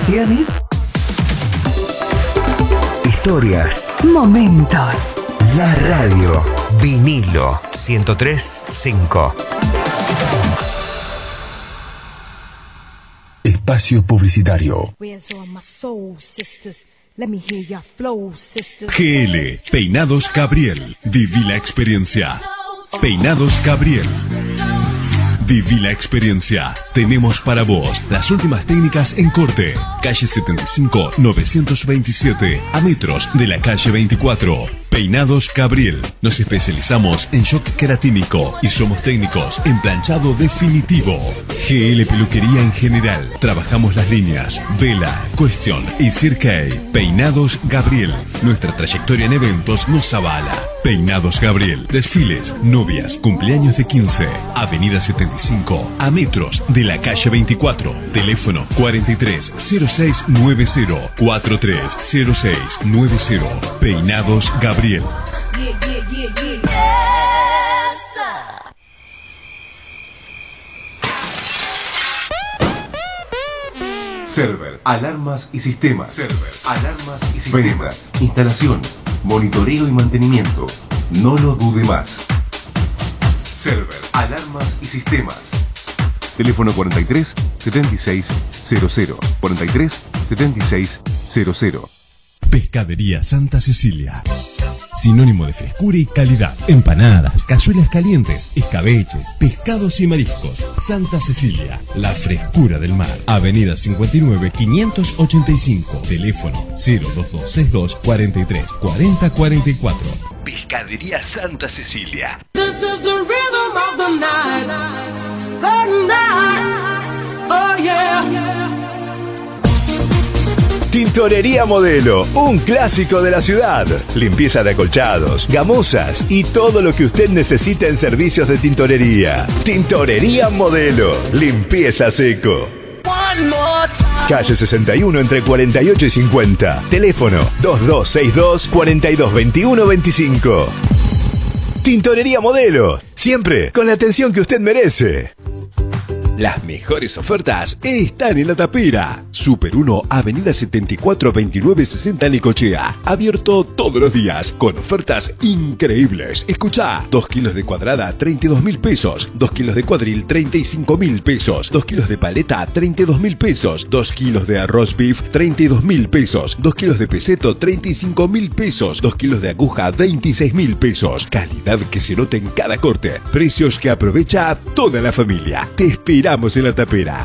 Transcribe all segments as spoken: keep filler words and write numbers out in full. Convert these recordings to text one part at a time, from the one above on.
Sensaciones. Historias. Momentos. La radio. Vinilo ciento tres punto cinco. Espacio publicitario. G L, Peinados Gabriel. Viví la experiencia. Peinados Gabriel. Viví la experiencia. Tenemos para vos las últimas técnicas en corte. Calle setenta y cinco, novecientos veintisiete, a metros de la calle veinticuatro. Peinados Gabriel. Nos especializamos en shock queratínico y somos técnicos en planchado definitivo. G L Peluquería en general. Trabajamos las líneas Vela, Question y Cirque. Peinados Gabriel. Nuestra trayectoria en eventos nos avala. Peinados Gabriel. Desfiles, novias, cumpleaños de quince. Avenida setenta y cinco, a metros de la calle veinticuatro. Teléfono cuarenta y tres cero seis noventa, cuarenta y tres cero seis noventa. Peinados Gabriel. Yeah, yeah, yeah, yeah. Yes, Server, alarmas y sistemas. Server, alarmas y sistemas. Ventas, instalación, monitoreo y mantenimiento. No lo dude más. Server, alarmas y sistemas. Teléfono cuarenta y tres setenta y seis cero cero. cuarenta y tres setenta y seis cero cero. Pescadería Santa Cecilia. Sinónimo de frescura y calidad. Empanadas, cazuelas calientes, escabeches, pescados y mariscos. Santa Cecilia, la frescura del mar. Avenida cincuenta y nueve, quinientos ochenta y cinco. Teléfono cero dos dos seis dos, cuarenta y tres, cuarenta, cuarenta y cuatro. Pescadería Santa Cecilia. This is the rhythm of the night. The night. Oh yeah. Tintorería Modelo, un clásico de la ciudad. Limpieza de acolchados, gamosas y todo lo que usted necesita en servicios de tintorería. Tintorería Modelo, limpieza seco. Calle sesenta y uno entre cuarenta y ocho y cincuenta. Teléfono dos dos seis dos, cuarenta y dos veintiuno veinticinco. Tintorería Modelo, siempre con la atención que usted merece. Las mejores ofertas están en La Tapera. Super uno, Avenida setenta y cuatro, veintinueve sesenta Necochea. Abierto todos los días con ofertas increíbles. Escuchá, dos kilos de cuadrada, treinta y dos mil pesos. dos kilos de cuadril, treinta y cinco mil pesos. dos kilos de paleta, treinta y dos mil pesos. dos kilos de arroz beef, treinta y dos mil pesos. dos kilos de peseto, treinta y cinco mil pesos. dos kilos de aguja, veintiséis mil pesos. Calidad que se nota en cada corte. Precios que aprovecha toda la familia. Te esperamos en La Tapera.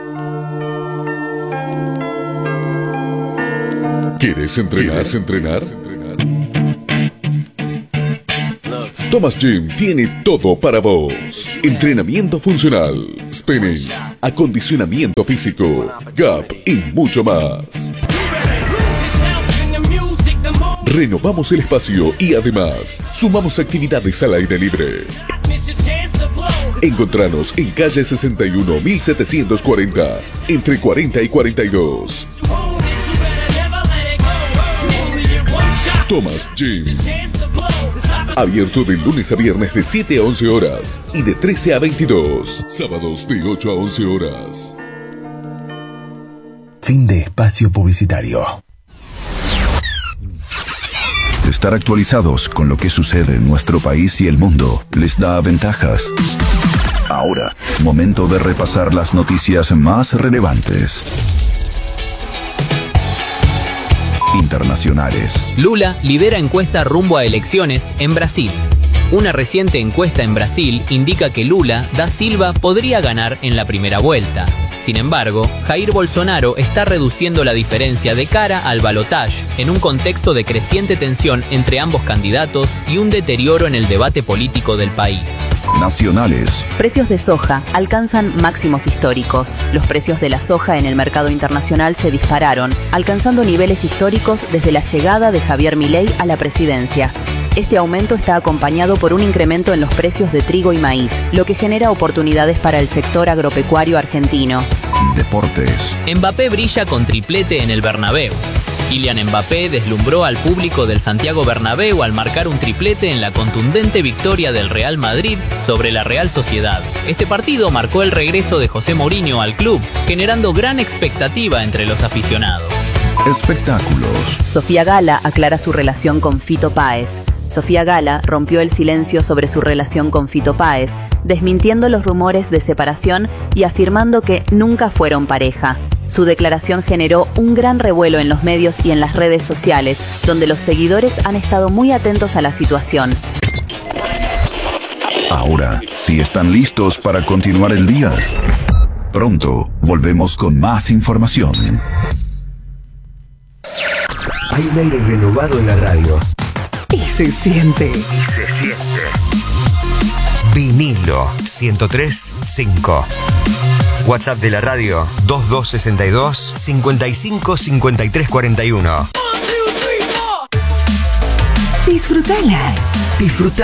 ¿Quieres entrenar? ¿Quieres entrenar? Thomas Gym tiene todo para vos. Entrenamiento funcional, spinning, acondicionamiento físico, gap y mucho más. Renovamos el espacio y además sumamos actividades al aire libre. Encontranos en calle sesenta y uno, mil setecientos cuarenta, entre cuarenta y cuarenta y dos. Thomas Gym. Abierto de lunes a viernes de siete a once horas y de trece a veintidós. Sábados de ocho a once horas. Fin de espacio publicitario. Estar actualizados con lo que sucede en nuestro país y el mundo les da ventajas. Ahora, momento de repasar las noticias más relevantes. Internacionales. Lula lidera encuesta rumbo a elecciones en Brasil. Una reciente encuesta en Brasil indica que Lula da Silva podría ganar en la primera vuelta. Sin embargo, Jair Bolsonaro está reduciendo la diferencia de cara al balotaje en un contexto de creciente tensión entre ambos candidatos y un deterioro en el debate político del país. Nacionales. Precios de soja alcanzan máximos históricos. Los precios de la soja en el mercado internacional se dispararon, alcanzando niveles históricos desde la llegada de Javier Milei a la presidencia. Este aumento está acompañado por un incremento en los precios de trigo y maíz, lo que genera oportunidades para el sector agropecuario argentino. Deportes. Mbappé brilla con triplete en el Bernabéu. Kylian Mbappé deslumbró al público del Santiago Bernabéu al marcar un triplete en la contundente victoria del Real Madrid sobre la Real Sociedad. Este partido marcó el regreso de José Mourinho al club, generando gran expectativa entre los aficionados. Espectáculos. Sofía Gala aclara su relación con Fito Páez. Sofía Gala rompió el silencio sobre su relación con Fito Páez, desmintiendo los rumores de separación y afirmando que nunca fueron pareja. Su declaración generó un gran revuelo en los medios y en las redes sociales, donde los seguidores han estado muy atentos a la situación. Ahora, si están listos para continuar el día, pronto volvemos con más información. Hay un aire renovado en la radio. Y se siente. Y se siente. Vinilo ciento tres punto cinco. WhatsApp de la radio dos dos seis dos, cinco cinco cinco tres cuatro uno. Disfrutala. Disfruta.